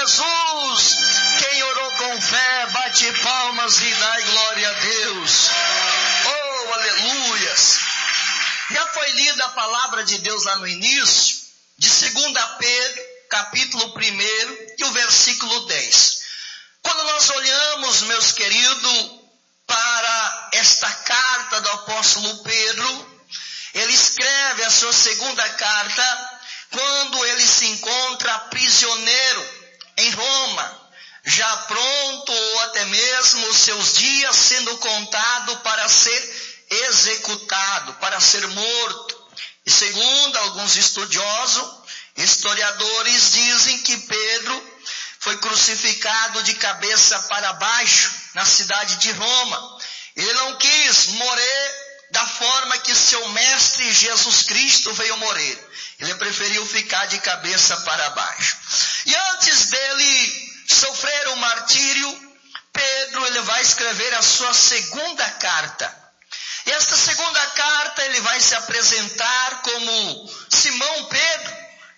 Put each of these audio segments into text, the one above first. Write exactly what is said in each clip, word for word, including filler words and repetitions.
Jesus. Quem orou com fé, bate palmas e dá glória a Deus. Oh, aleluias. Já foi lida a palavra de Deus lá no início, de segunda Pedro, capítulo um e o versículo dez. Quando nós olhamos, meus queridos, para esta carta do apóstolo Pedro, ele escreve a sua segunda carta quando ele se encontra prisioneiro em Roma, já pronto ou até mesmo os seus dias sendo contado para ser executado, para ser morto. E segundo alguns estudiosos, historiadores dizem que Pedro foi crucificado de cabeça para baixo na cidade de Roma. Ele não quis morrer da forma que seu mestre Jesus Cristo veio morrer. Ele preferiu ficar de cabeça para baixo. E antes dele sofrer o martírio, Pedro ele vai escrever a sua segunda carta. E esta segunda carta ele vai se apresentar como Simão Pedro,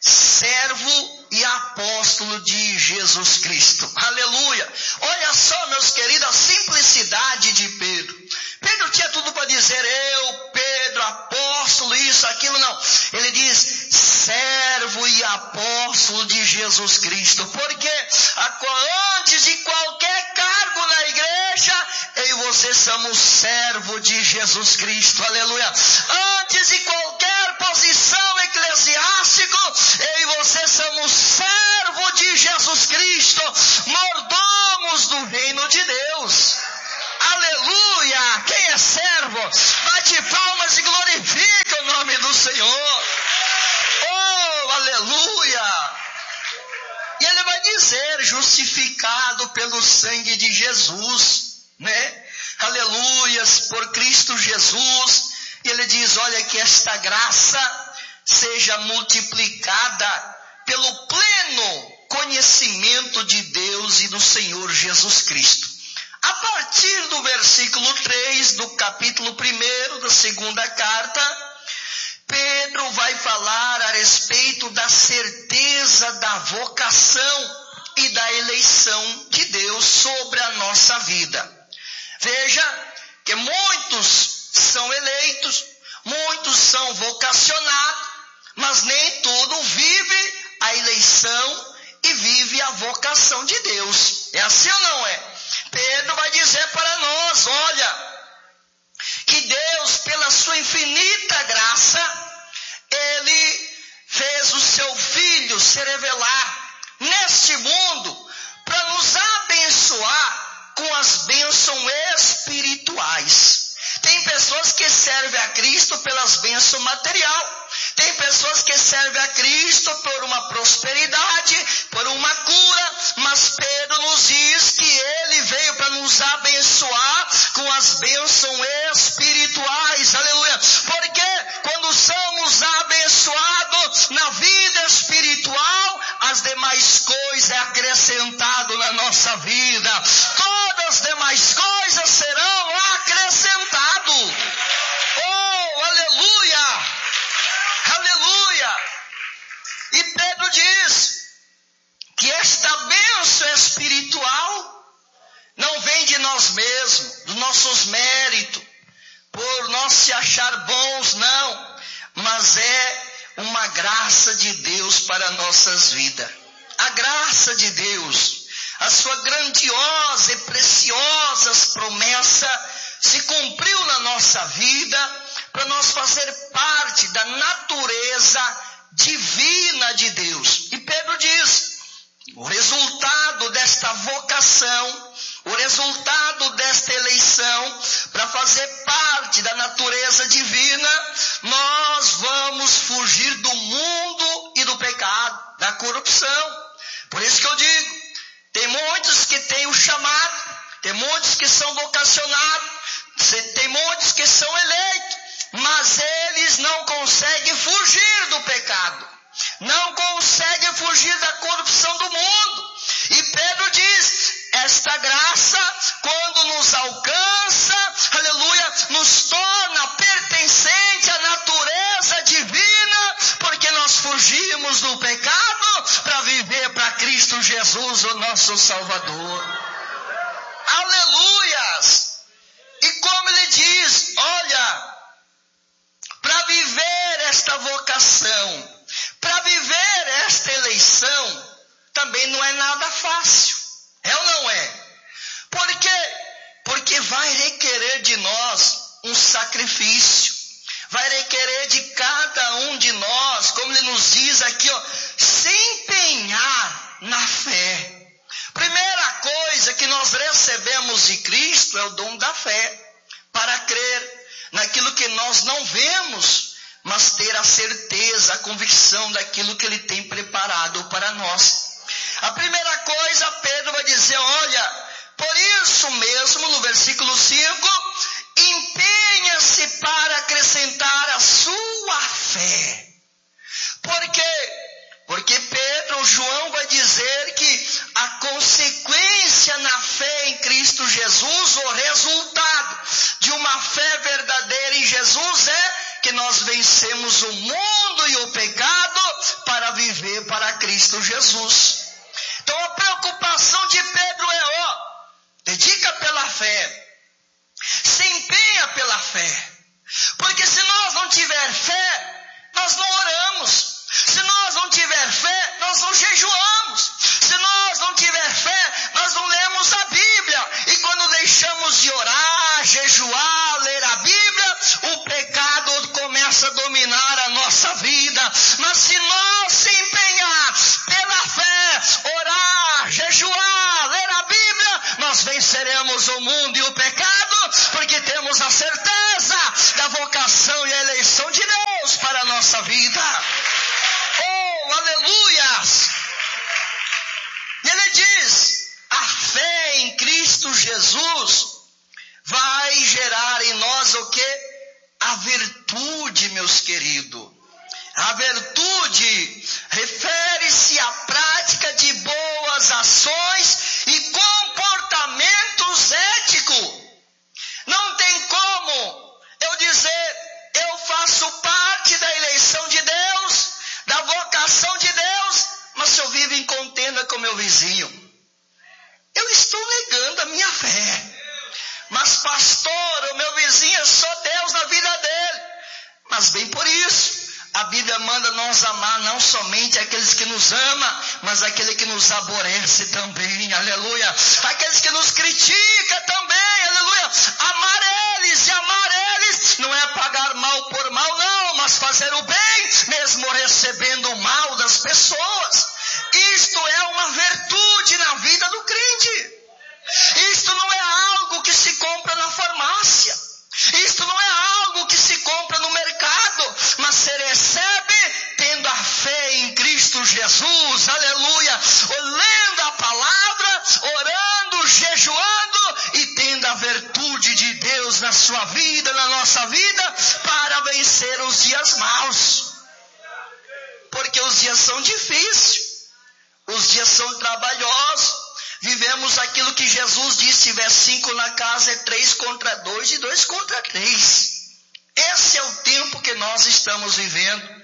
servo e apóstolo de Jesus Cristo. Aleluia! Olha só, meus queridos, a simplicidade de Pedro. Pedro tinha tudo para dizer, eu, Pedro, apóstolo, isso, aquilo, não. Ele diz, servo e apóstolo de Jesus Cristo. Porque antes de qualquer cargo na igreja, eu e você somos servo de Jesus Cristo. Aleluia! Antes de qualquer posição eclesiástica, eu e você somos servo de Jesus Cristo, mordomos do reino de Deus. Aleluia! Quem é servo, bate palmas e glorifica o nome do Senhor. Oh, aleluia! E ele vai dizer, justificado pelo sangue de Jesus, né? Aleluias, por Cristo Jesus. E ele diz, olha, que esta graça seja multiplicada pelo pleno conhecimento de Deus e do Senhor Jesus Cristo. A partir do versículo três do capítulo um da segunda carta, Pedro vai falar a respeito da certeza da vocação e da eleição de Deus sobre a nossa vida. Veja que muitos são eleitos, muitos são vocacionados, mas nem todo vive a eleição e vive a vocação de Deus. É assim ou não é? Pedro vai dizer para nós, olha, que Deus, pela sua infinita graça, Ele fez o seu Filho se revelar neste mundo para nos abençoar com as bênçãos espirituais. Tem pessoas que servem a Cristo pelas bênçãos materiais. Tem pessoas que servem a Cristo por uma prosperidade, por uma cura, mas Pedro nos diz que Ele veio para nos abençoar com as bênçãos espirituais, aleluia, porque quando somos abençoados na vida espiritual, as demais coisas é acrescentado na nossa vida, todas as demais coisas serão acrescentadas. Oh, aleluia! Aleluia! E Pedro diz que esta bênção espiritual não vem de nós mesmos, dos nossos méritos, por nós se achar bons, não, mas é uma graça de Deus para nossas vidas. A graça de Deus, a sua grandiosa e preciosa promessa se cumpriu na nossa vida para nós fazer parte da natureza divina de Deus. E Pedro diz, o resultado desta vocação, o resultado desta eleição, para fazer parte da natureza divina, nós vamos fugir do mundo e do pecado, da corrupção. Por isso que eu digo, tem muitos que têm o chamado, tem muitos que são vocacionados, tem muitos que são eleitos, mas eles não conseguem fugir do pecado, não conseguem fugir da corrupção do mundo. E Pedro diz, esta graça, quando nos alcança, aleluia, nos torna pertencente à natureza divina, porque nós fugimos do pecado para viver para Cristo Cristo Jesus, o nosso Salvador. Aleluias! E como ele diz, olha, para viver esta vocação, para viver esta eleição, também não é nada fácil. É ou não é? Por quê? Porque vai requerer de nós um sacrifício. Vai requerer de cada um de nós, como ele nos diz aqui, ó, se empenhar na fé. Primeira coisa que nós recebemos de Cristo é o dom da fé, para crer naquilo que nós não vemos, mas ter a certeza, a convicção daquilo que ele tem preparado para nós. A primeira coisa, Pedro vai dizer, olha, por isso mesmo, no versículo cinco, empenha-se para acrescentar a sua fé. Por quê? Porque Pedro, João vai dizer que a consequência na fé em Cristo Jesus, o resultado de uma fé verdadeira em Jesus é que nós vencemos o mundo e o pecado para viver para Cristo Jesus. Então a preocupação de Pedro é, ó, dedica pela fé, se empenha pela fé, porque se nós não tiver fé, nós não oramos. Se nós não tiver fé, nós não jejuamos. Se nós não tiver fé, nós não lemos a Bíblia. E quando deixamos de orar, jejuar, ler a Bíblia, o pecado começa a dominar a nossa vida. Mas se nós se empenhar pela fé, orar, jejuar, ler a Bíblia, nós venceremos o mundo e o pecado, porque temos a certeza da vocação e a eleição de Deus para a nossa vida. Oh, aleluias! E ele diz, a fé em Cristo Jesus vai gerar em nós o quê? A virtude, meus queridos. A virtude refere-se à prática de boas ações e comportamentos éticos. Não tem como eu dizer, eu faço parte da eleição de Deus, da vocação de Deus, mas se eu vivo em contenda com meu vizinho, eu estou negando a minha fé. Mas pastor, o meu vizinho é só Deus na vida dele. Mas bem por isso, a Bíblia manda nós amar não somente aqueles que nos amam, mas aquele que nos aborrece também, aleluia. Aqueles que nos criticam também, aleluia. Amar eles e amar eles não é pagar mal por mal, não, mas fazer o bem, mesmo recebendo o mal das pessoas. Isto é uma virtude na vida do crente. Isto não é algo que se compra na farmácia. Isto não é algo que se compra no mercado, mas se recebe tendo a fé em Cristo Jesus, aleluia, lendo a palavra, orando, jejuando e tendo a virtude de Deus na sua vida, na nossa vida, para vencer os dias maus. Porque os dias são difíceis, os dias são trabalhosos. Vivemos aquilo que Jesus disse, se tiver cinco na casa é três contra dois e dois contra três. Esse é o tempo que nós estamos vivendo.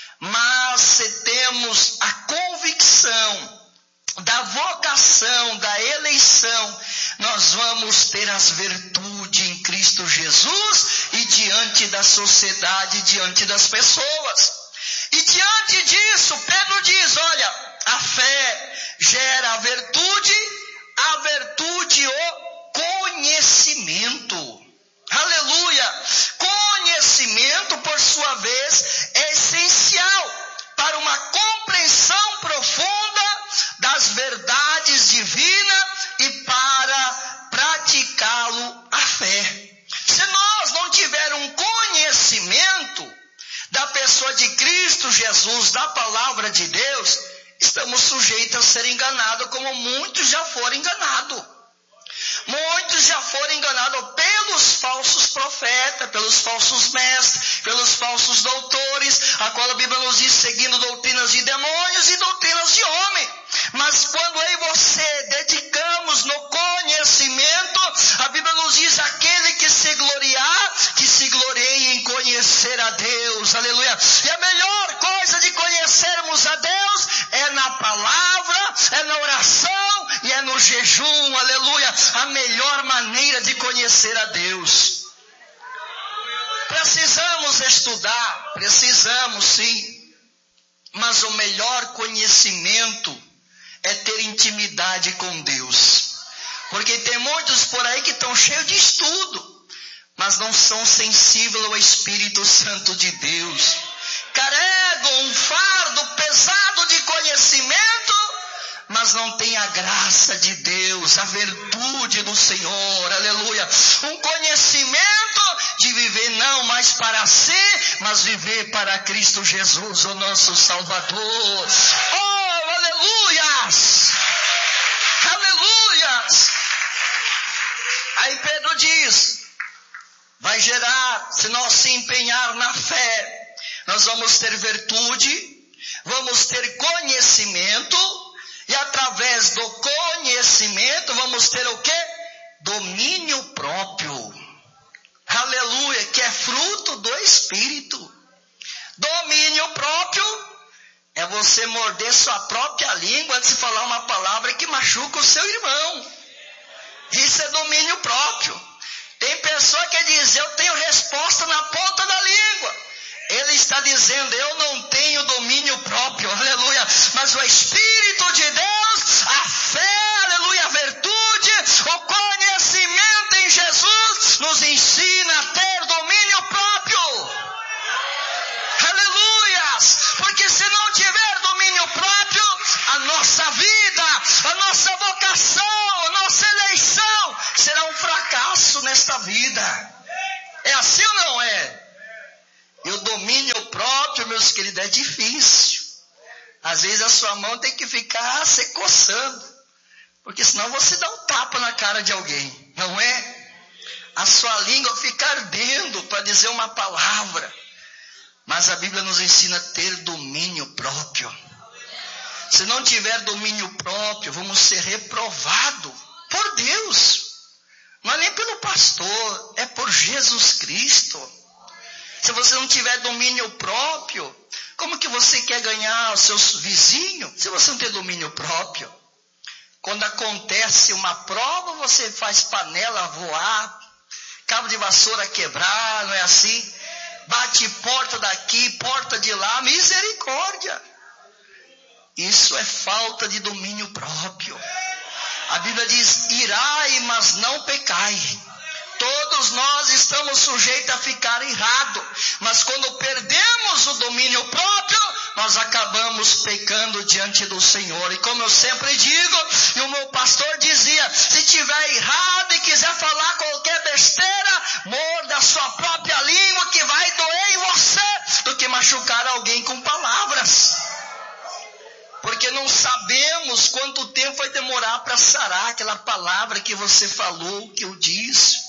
Mas se temos a convicção da vocação, da eleição, nós vamos ter as virtudes em Cristo Jesus e diante da sociedade, diante das pessoas. E diante disso, Pedro diz, olha, a fé gera a virtude, a virtude o conhecimento. Aleluia! Conhecimento, por sua vez, é essencial para uma compreensão profunda das verdades divinas e para praticá-lo a fé. Se nós não tivermos um conhecimento da pessoa de Cristo Jesus, da palavra de Deus, estamos sujeitos a ser enganados, como muitos já foram enganados. Muitos já foram enganados pelos falsos profetas, pelos falsos mestres, pelos falsos doutores, a qual a Bíblia nos diz, seguindo doutrinas de demônios e doutrinas de homem. Mas quando eu e você dedicamos no conhecimento, a Bíblia nos diz, aquele que se gloriar, que se glorie em conhecer a Deus, aleluia. E a melhor coisa de conhecermos a Deus é na palavra, é na oração e é no jejum, aleluia. A melhor maneira de conhecer a Deus. Precisamos estudar, precisamos sim. Mas o melhor conhecimento é ter intimidade com Deus. Porque tem muitos por aí que estão cheios de estudo, mas não são sensíveis ao Espírito Santo de Deus. Carregam um fardo pesado de conhecimento, mas não tem a graça de Deus, a virtude do Senhor, aleluia. Um conhecimento de viver não mais para si, mas viver para Cristo Jesus, o nosso Salvador. Oh, aleluias! Aleluias! Aí Pedro diz, vai gerar, se nós se empenhar na fé, nós vamos ter virtude, vamos ter conhecimento, e através do conhecimento vamos ter o quê? Domínio próprio. Aleluia, que é fruto do Espírito. Domínio próprio é você morder sua própria língua antes de falar uma palavra que machuca o seu irmão. Isso é domínio próprio. Tem pessoa que diz, eu tenho resposta na ponta da língua. Ele está dizendo, eu não tenho domínio próprio, aleluia. Mas o Espírito de Deus, a fé, aleluia, a virtude, o conhecimento em Jesus, nos ensina a ter domínio próprio. Aleluias! Porque se não tiver domínio próprio, a nossa vida, a nossa vocação, a nossa eleição será um fracasso nesta vida. É assim ou não é? E o domínio próprio, meus queridos, é difícil. Às vezes a sua mão tem que ficar se coçando, porque senão você dá um tapa na cara de alguém, não é? A sua língua fica ardendo para dizer uma palavra. Mas a Bíblia nos ensina a ter domínio próprio. Se não tiver domínio próprio, vamos ser reprovados por Deus. Não é nem pelo pastor, é por Jesus Cristo. Se você não tiver domínio próprio, como que você quer ganhar os seus vizinhos se você não tem domínio próprio? Quando acontece uma prova, você faz panela voar, cabo de vassoura quebrar, não é assim? Bate porta daqui, porta de lá, misericórdia. Isso é falta de domínio próprio. A Bíblia diz, irai, mas não pecai. Todos nós estamos sujeitos a ficar errados, mas quando perdemos o domínio próprio, nós acabamos pecando diante do Senhor. E como eu sempre digo, e o meu pastor dizia, se tiver errado e quiser falar qualquer besteira, morda a sua própria língua que vai doer em você, do que machucar alguém com palavras. Porque não sabemos quanto tempo vai demorar para sarar aquela palavra que você falou, que eu disse.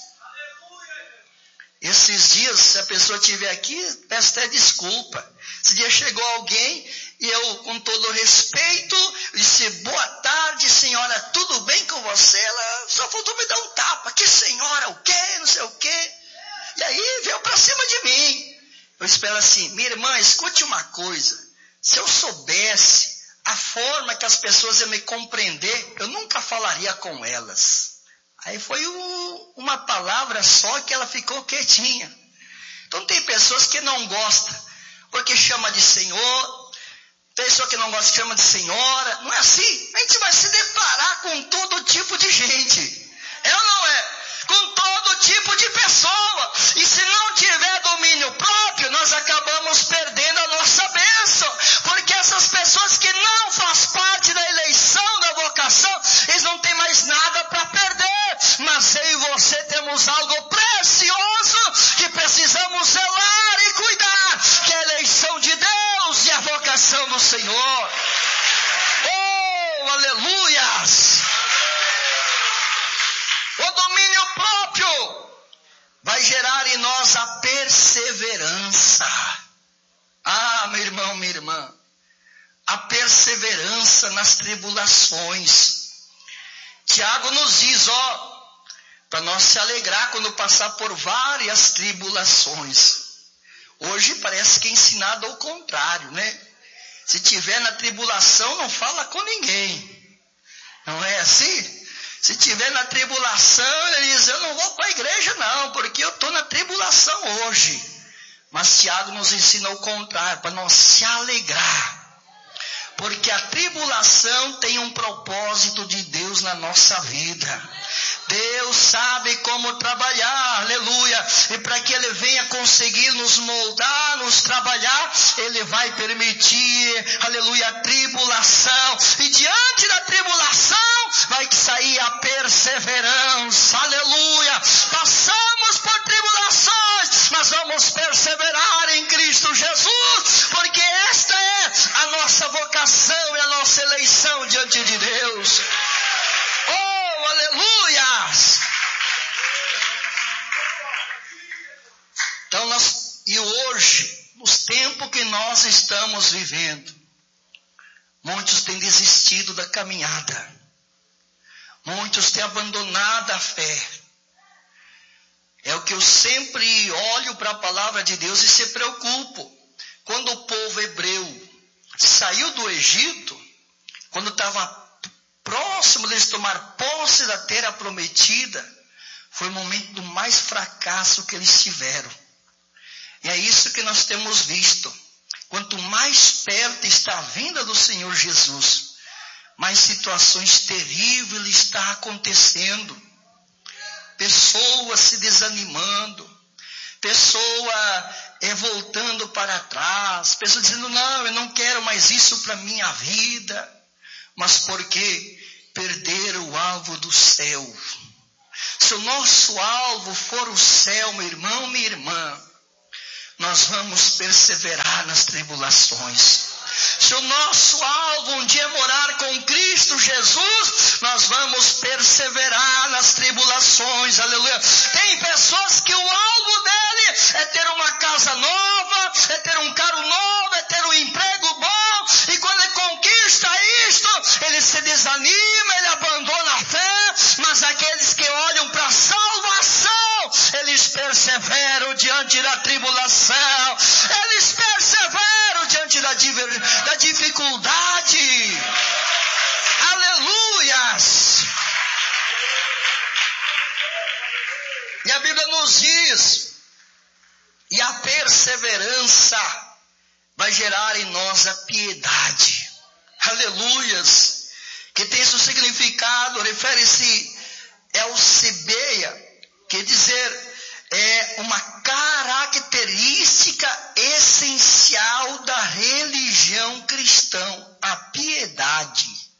Esses dias, se a pessoa estiver aqui, peço até desculpa. Esse dia chegou alguém e eu, com todo respeito, disse, boa tarde, senhora, tudo bem com você? Ela só faltou me dar um tapa. Que senhora, o quê? Não sei o quê. E aí veio para cima de mim. Eu espero assim, minha irmã, escute uma coisa. Se eu soubesse a forma que as pessoas iam me compreender, eu nunca falaria com elas. Aí foi um, uma palavra só que ela ficou quietinha. Então tem pessoas que não gostam, porque chama de Senhor. Tem pessoa que não gosta, chama de senhora. Não é assim. A gente vai se deparar com todo tipo de gente. É ou não é? Com todo tipo de pessoa. E se não tiver domínio próprio, nós acabamos perdendo a nossa bênção. Porque essas pessoas que não fazem parte da eleição, da vocação, eles não têm mais nada para perder. Mas eu e você temos algo precioso que precisamos zelar e cuidar, que é a eleição de Deus e a vocação do Senhor. Oh, aleluias! O domínio próprio vai gerar em nós a perseverança. Ah, meu irmão, minha irmã, a perseverança nas tribulações. Tiago nos diz, ó, para nós se alegrar quando passar por várias tribulações. Hoje parece que é ensinado ao contrário, né? Se tiver na tribulação, não fala com ninguém. é assim? Se tiver na tribulação, ele diz, eu não vou para a igreja não, porque eu estou na tribulação hoje. Mas Tiago nos ensina o contrário, para nós se alegrar. Porque a tribulação tem um propósito de Deus na nossa vida. Deus sabe como trabalhar, aleluia. E para que Ele venha conseguir nos moldar, nos trabalhar, Ele vai permitir, aleluia, a tribulação. E diante da tribulação, vai sair a perseverança, aleluia. Passamos por tribulações, mas vamos perseverar em Cristo Jesus, porque esta é a nossa vocação e a nossa eleição diante de Deus. Oh, aleluias! Então nós, e hoje, nos tempos que nós estamos vivendo, muitos têm desistido da caminhada, muitos têm abandonado a fé. É o que eu sempre olho para a palavra de Deus e se preocupo. Quando o povo hebreu saiu do Egito, quando estava próximo deles tomar posse da terra prometida, foi o momento do mais fracasso que eles tiveram. E é isso que nós temos visto. Quanto mais perto está a vinda do Senhor Jesus, mais situações terríveis estão acontecendo. Pessoas se desanimando, pessoa é, voltando para trás, pessoas dizendo, não, eu não quero mais isso para a minha vida. Mas porque perderam o alvo do céu. Se o nosso alvo for o céu, meu irmão, minha irmã, nós vamos perseverar nas tribulações. Se o nosso alvo um dia é morar com Cristo Jesus, nós vamos perseverar nas tribulações, aleluia. Tem pessoas que o alvo dele é ter uma casa nova, é ter um carro novo, é ter um emprego bom, e quando ele conquista isto, ele se desanima, ele abandona a fé. Mas aqueles que olham para a salvação, eles perseveram diante da tribulação, eles perseveram diante da, da dificuldade. Aleluias! E a Bíblia nos diz, e a perseverança vai gerar em nós a piedade. Aleluias! Que tem seu significado, refere-se Eusebeia, quer dizer, é uma característica essencial da religião cristã, a piedade.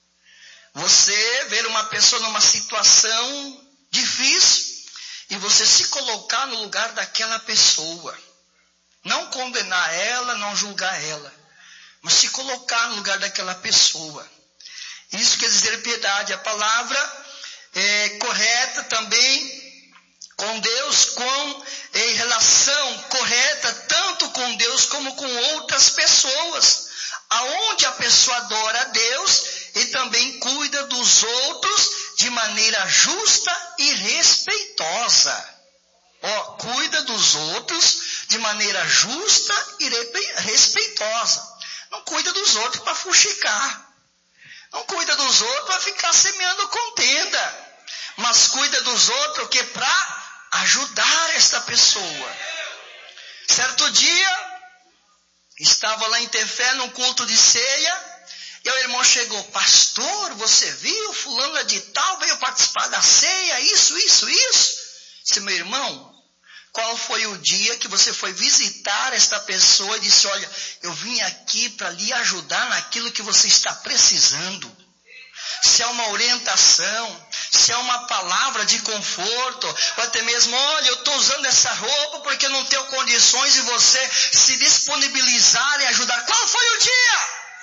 Você ver uma pessoa numa situação difícil e você se colocar no lugar daquela pessoa. Não condenar ela, não julgar ela, mas se colocar no lugar daquela pessoa. Isso quer dizer piedade. A palavra é correta também com Deus, com em relação correta tanto com Deus como com outras pessoas, aonde a pessoa adora a Deus e também cuida dos outros de maneira justa e respeitosa. Ó, cuida dos outros de maneira justa e respeitosa. Não cuida dos outros para fuxicar. Não cuida dos outros para ficar semeando contenda. Mas cuida dos outros que para ajudar esta pessoa. Certo dia, estava lá em Tefé num culto de ceia, e o irmão chegou, pastor, você viu, fulano de tal veio participar da ceia, isso, isso, isso. Disse, meu irmão, qual foi o dia que você foi visitar esta pessoa e disse, olha, eu vim aqui para lhe ajudar naquilo que você está precisando. Se é uma orientação, se é uma palavra de conforto, ou até mesmo, olha, eu estou usando essa roupa porque eu não tenho condições e você se disponibilizar e ajudar. Qual foi o dia?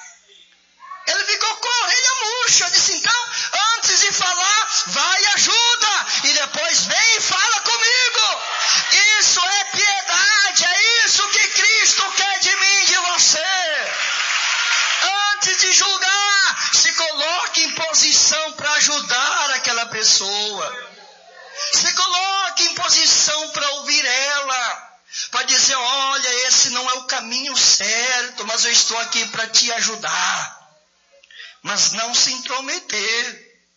Ele ficou com a orelha murcha, disse, então, antes de falar, vai e ajuda, e depois vem e fala comigo. Isso é piedade, é isso que Cristo quer de mim e de você. Antes de julgar, se coloque em posição para ajudar aquela pessoa. Se coloque em posição para ouvir ela. Para dizer, olha, esse não é o caminho certo, mas eu estou aqui para te ajudar. Mas não se intrometer.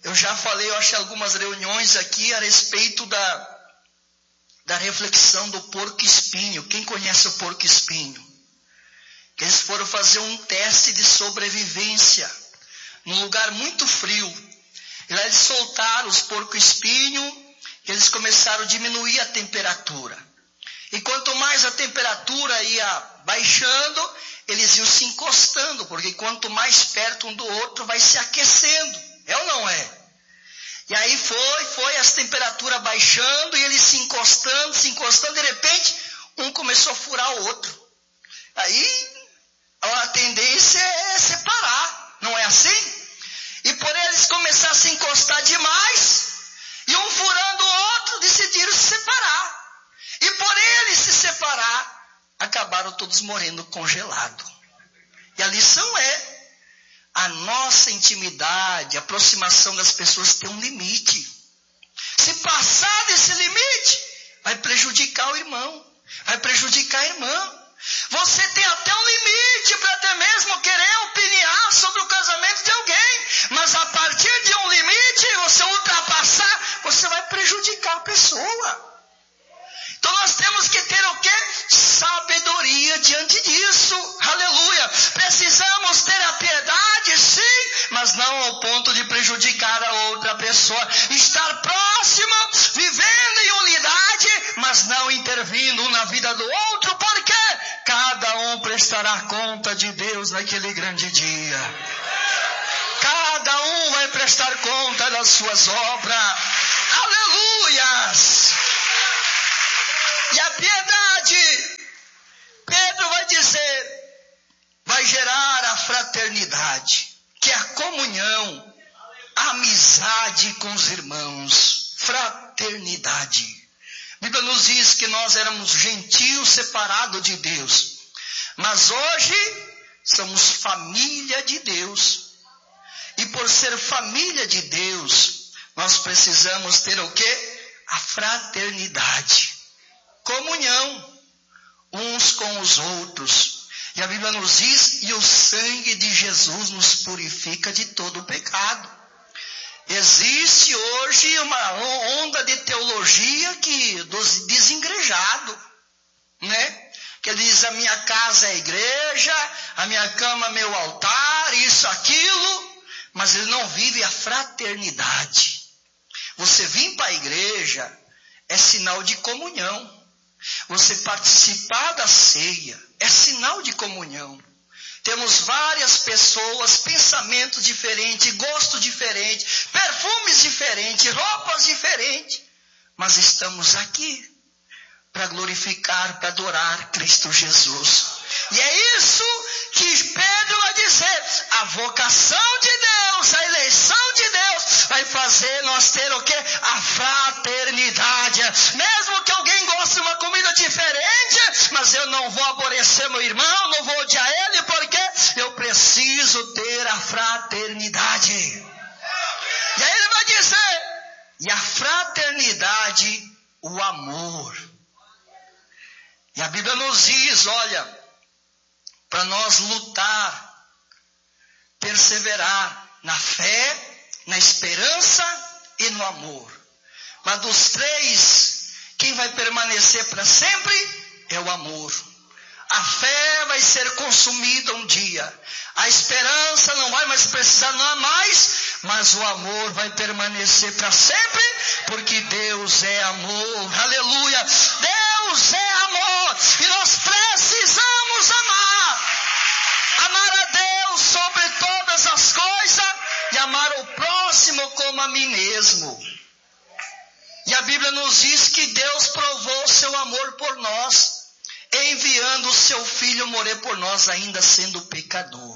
Eu já falei, eu acho, algumas reuniões aqui a respeito da, da reflexão do porco-espinho. Quem conhece o porco-espinho? Que eles foram fazer um teste de sobrevivência num lugar muito frio. E lá eles soltaram os porco-espinho e eles começaram a diminuir a temperatura. E quanto mais a temperatura ia baixando, eles iam se encostando, porque quanto mais perto um do outro vai se aquecendo. É ou não é? E aí foi, foi as temperaturas baixando e eles se encostando, se encostando, de repente um começou a furar o outro. Aí a tendência é separar, não é assim? E por eles começarem a se encostar demais, e um furando o outro, decidiram se separar. E por eles se separar, acabaram todos morrendo congelados. E a lição é, a nossa intimidade, a aproximação das pessoas tem um limite. Se passar desse limite, vai prejudicar o irmão, vai prejudicar a irmã. Você tem até um limite para até mesmo querer opinar sobre o casamento de alguém. Mas a partir de um limite, você ultrapassar, você vai prejudicar a pessoa. Então nós temos que ter o quê? Sabedoria diante disso. Aleluia. Precisamos ter a piedade, sim, mas não ao ponto de prejudicar a outra pessoa. Estar próxima, vivendo em unidade, mas não intervindo na vida do outro, porque cada um prestará conta de Deus naquele grande dia. Cada um vai prestar conta das suas obras. Aleluias! E a piedade, Pedro vai dizer, vai gerar a fraternidade, que é a comunhão, a amizade com os irmãos. Fraternidade. A Bíblia nos diz que nós éramos gentios separados de Deus, mas hoje somos família de Deus. E por ser família de Deus, nós precisamos ter o quê? A fraternidade. Comunhão uns com os outros. E a Bíblia nos diz, e o sangue de Jesus nos purifica de todo o pecado. Existe hoje uma onda de teologia que dos desengrejado, né? Que diz, a minha casa é a igreja, a minha cama é meu altar, isso, aquilo, mas ele não vive a fraternidade. Você vir para a igreja é sinal de comunhão. Você participar da ceia é sinal de comunhão. Temos várias pessoas, pensamentos diferentes, gostos diferentes, perfumes diferentes, roupas diferentes, mas estamos aqui para glorificar, para adorar Cristo Jesus. E é isso que Pedro vai dizer, a vocação de Deus, a eleição de Deus vai fazer nós ter o quê? A fraternidade. Mesmo que alguém goste de uma comida diferente, mas eu não vou aborrecer meu irmão, não vou odiar ele, porque eu preciso ter a fraternidade. E aí ele vai dizer, e a fraternidade, o amor. E a Bíblia nos diz, olha, para nós lutar, perseverar na fé, na esperança e no amor. Mas dos três, quem vai permanecer para sempre é o amor. A fé vai ser consumida um dia. A esperança não vai mais precisar, não mais, mas o amor vai permanecer para sempre, porque Deus é amor. Aleluia! Deus é amor e nós precisamos amar. Amar a Deus sobre todas as coisas e amar o próximo como a mim mesmo. E a Bíblia nos diz que Deus provou seu amor por nós, enviando o seu Filho morrer por nós, ainda sendo pecador.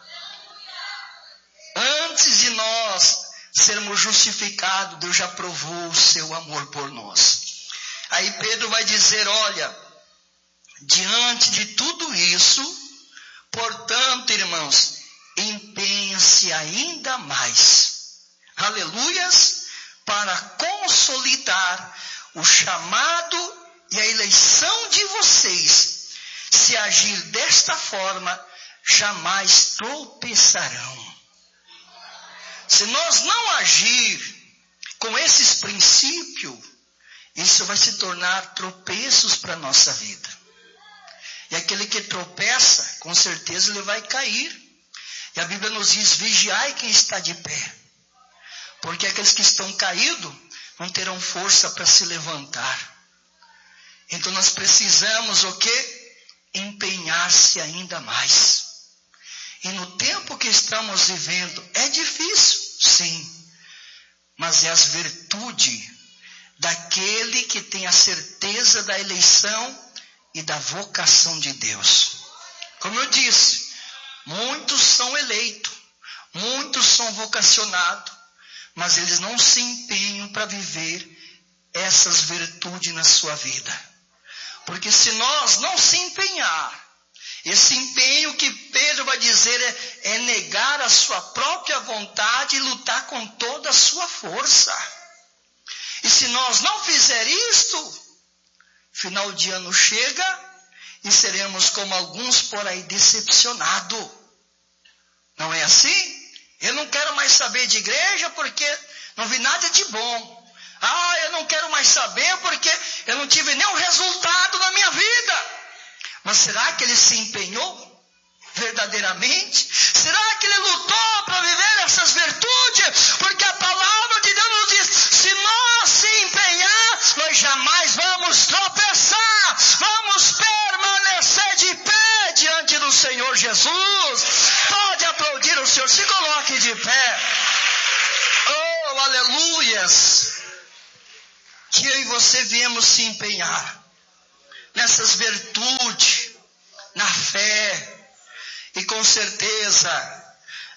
Antes de nós sermos justificados, Deus já provou o seu amor por nós. Aí Pedro vai dizer, olha, diante de tudo isso, portanto, irmãos, empenhem-se ainda mais, aleluias, para consolidar o chamado e a eleição de vocês. Se agir desta forma, jamais tropeçarão. Se nós não agir com esses princípios, isso vai se tornar tropeços para a nossa vida. E aquele que tropeça, com certeza ele vai cair. E a Bíblia nos diz, vigiai quem está de pé. Porque aqueles que estão caídos não terão força para se levantar. Então nós precisamos o quê? Empenhar-se ainda mais. E no tempo que estamos vivendo, é difícil, sim. Mas é as virtudes daquele que tem a certeza da eleição e da vocação de Deus. Como eu disse, muitos são eleitos, muitos são vocacionados, mas eles não se empenham para viver essas virtudes na sua vida. Porque se nós não se empenhar, esse empenho que Pedro vai dizer é, é negar a sua própria vontade e lutar com toda a sua força. E se nós não fizer isto, final de ano chega e seremos como alguns por aí decepcionados. Não é assim? Eu não quero mais saber de igreja porque não vi nada de bom. Ah, eu não quero mais saber porque eu não tive nenhum resultado na minha vida. Mas será que ele se empenhou verdadeiramente? Será que ele lutou para viver essas virtudes? Porque a palavra de Deus nos diz, se nós se empenhar, nós jamais vamos tropeçar. Vamos permanecer de pé diante do Senhor Jesus. Pode aplaudir o Senhor, se coloque de pé. Oh, aleluias. Que eu e você viemos se empenhar nessas virtudes, na fé, e com certeza,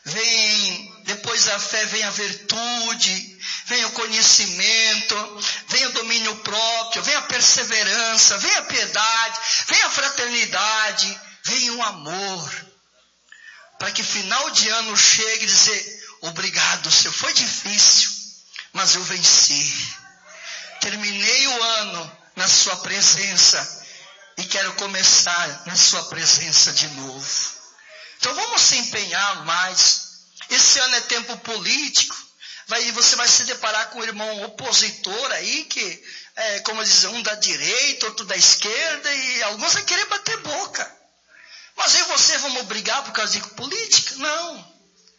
vem, depois da fé vem a virtude, vem o conhecimento, vem o domínio próprio, vem a perseverança, vem a piedade, vem a fraternidade, vem o amor, para que final de ano chegue e dizer, obrigado, Senhor, foi difícil, mas eu venci. Terminei o ano na sua presença e quero começar na sua presença de novo. Então vamos se empenhar mais. Esse ano é tempo político. Vai, você vai se deparar com um irmão opositor aí, que é, como dizer, um da direita, outro da esquerda, e alguns vão querer bater boca. Mas eu e você vamos brigar por causa de política? Não.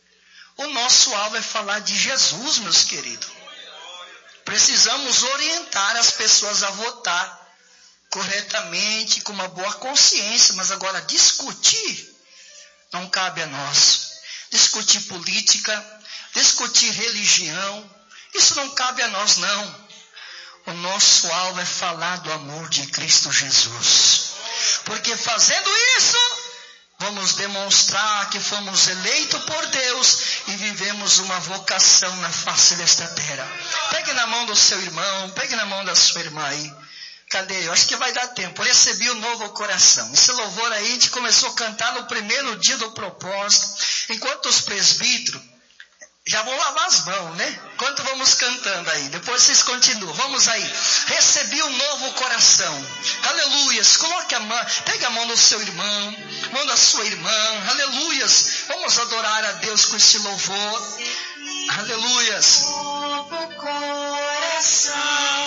O nosso alvo é falar de Jesus, meus queridos. Precisamos orientar as pessoas a votar corretamente, com uma boa consciência, mas agora discutir não cabe a nós. Discutir política, discutir religião, isso não cabe a nós não. O nosso alvo é falar do amor de Cristo Jesus. Porque fazendo isso, vamos demonstrar que fomos eleitos por Deus e vivemos uma vocação na face desta terra. Pegue na mão do seu irmão, pegue na mão da sua irmã aí. Cadê? Eu acho que vai dar tempo. Recebi o novo coração. Esse louvor aí a gente começou a cantar no primeiro dia do propósito. Enquanto os presbíteros já vão lavar as mãos, né? Enquanto vamos cantando aí. Depois vocês continuam. Vamos aí. Recebi um novo coração. Aleluias. Coloque a mão. Pegue a mão do seu irmão. Mão da sua irmã. Aleluias. Vamos adorar a Deus com esse louvor. Aleluias. Novo coração.